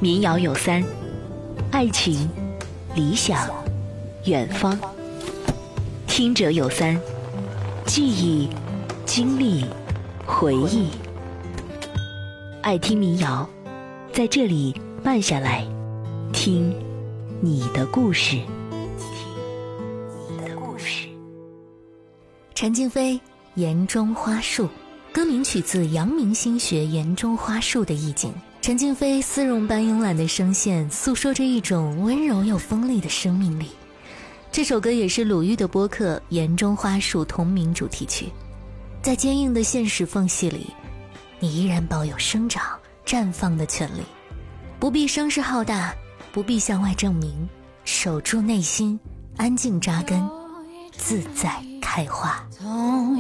民谣有三：爱情、理想、远方。听者有三：记忆、经历、回忆。爱听民谣，在这里慢下来，听你的故事。 陈静飞《岩中花树》，歌名取自阳明心学岩中花树的意境。陈静飞丝绒般慵懒的声线诉说着一种温柔又锋利的生命力。这首歌也是鲁豫的播客《岩中花树》同名主题曲。在坚硬的现实缝隙里，你依然保有生长绽放的权利，不必声势浩大，不必向外证明，守住内心，安静扎根，自在开花。